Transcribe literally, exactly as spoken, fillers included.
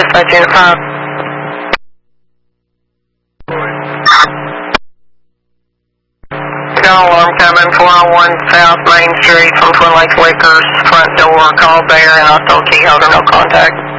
dispatch unit five. Got an alarm coming, four oh one South Main Street from Twin Lakes Liquors, front door, call bearer, and hostile key holder, no contact.